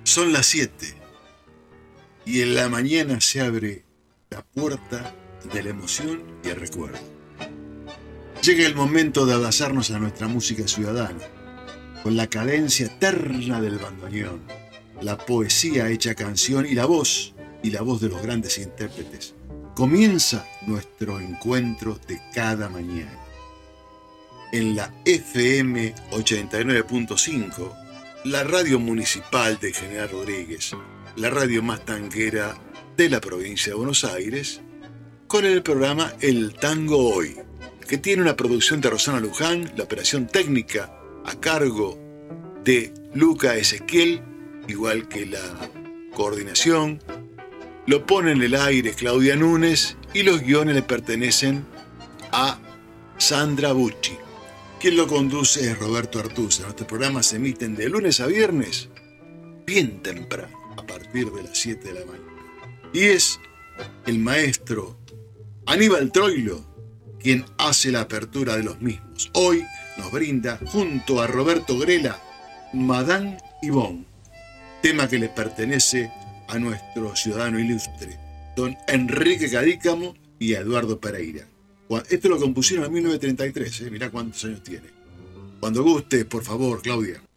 Son las 7 y en la mañana se abre la puerta de la emoción y el recuerdo. Llega el momento de abrazarnos a nuestra música ciudadana, con la cadencia eterna del bandoneón, la poesía hecha canción y la voz de los grandes intérpretes. Comienza nuestro encuentro de cada mañana. En la FM 89.5, la radio municipal de General Rodríguez, la radio más tanguera de la provincia de Buenos Aires, con el programa El Tango Hoy, que tiene una producción de Rosana Luján, la operación técnica a cargo de Luca Ezequiel, igual que la coordinación. Lo pone en el aire Claudia Núñez y los guiones le pertenecen a Sandra Bucci. Quien lo conduce es Roberto Artuza. Nuestros programas se emiten de lunes a viernes, bien temprano, a partir de las 7 de la mañana. Y es el maestro Aníbal Troilo quien hace la apertura de los mismos. Hoy nos brinda, junto a Roberto Grela, Madame Yvonne, tema que le pertenece a nuestro ciudadano ilustre, don Enrique Cadícamo y a Eduardo Pereira. Esto lo compusieron en 1933, mirá cuántos años tiene. Cuando guste, por favor, Claudia.